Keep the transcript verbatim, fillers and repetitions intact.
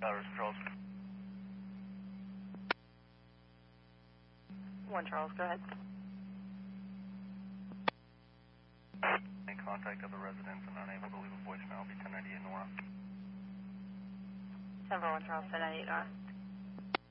Iris Charles. One Charles, go ahead. In contact other residents and unable to leave a voicemail. Be ten ninety-eight Nora. ten four one Charles, ten ninety-eight Nora.